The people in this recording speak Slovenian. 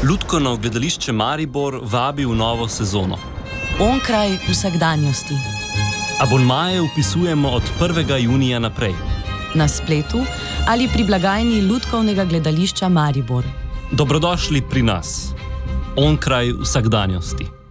Lutkovno gledališče Maribor vabi v novo sezono. Onkraj vsakdanjosti. Abonmaje vpisujemo od 1. junija naprej. Na spletu ali pri blagajni Lutkovnega gledališča Maribor. Dobrodošli pri nas. Onkraj vsakdanjosti.